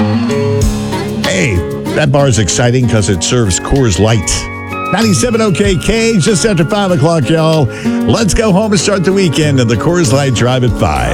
Hey, that bar is exciting because it serves Coors Light. 97 OKK, just after 5 o'clock, y'all. Let's go home and start the weekend in the Coors Light Drive at 5.